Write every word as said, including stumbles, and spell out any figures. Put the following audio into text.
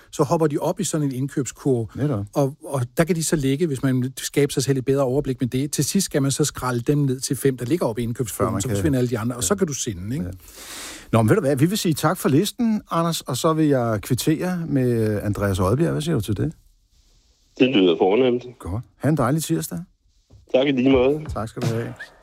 så hopper de op i sådan en indkøbskurve. Og, og der kan de så ligge, hvis man skaber sig selv et bedre overblik med det. Til sidst skal man så skralde dem ned til fem, der ligger oppe i indkøbskurven, så forsvinder alle de andre, og så kan du sende, ikke? Ja. Nå, men ved du hvad, vi vil sige tak for listen, Anders, og så vil jeg kvittere med Andreas Odbjerg. Hvad siger du til det? Det lyder fornemt. Godt. Ha' en dejlig tirsdag. Tak i lige måde. Tak skal du have.